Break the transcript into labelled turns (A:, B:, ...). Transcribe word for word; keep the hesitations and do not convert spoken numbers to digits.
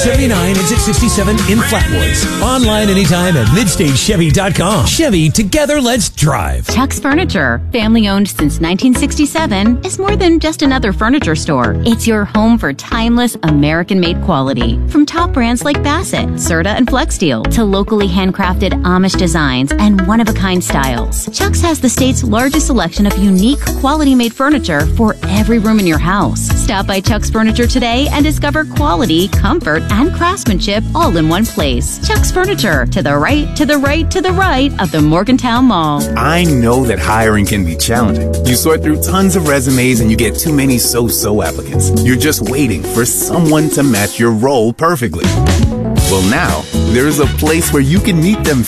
A: seventy-nine, exit sixty-seven in Flatwoods. Online anytime at midstage chevy dot com. Chevy, together let's drive.
B: Chuck's Furniture, family owned since nineteen sixty-seven, is more than just another furniture store. It's your home for timeless American-made quality. From top brands like Bassett, Serta, and Flexsteel to locally handcrafted Amish designs and one-of-a-kind styles. Chuck's has the state's largest selection of unique quality-made furniture for every room in your house. Stop by Chuck's Furniture today and discover quality, comfort, and craftsmanship all in one place. Chuck's Furniture, to the right, to the right, to the right of the Morgantown Mall.
C: I know that hiring can be challenging. You sort through tons of resumes and you get too many so-so applicants. You're just waiting for someone to match your role perfectly. Well, now, there is a place where you can meet them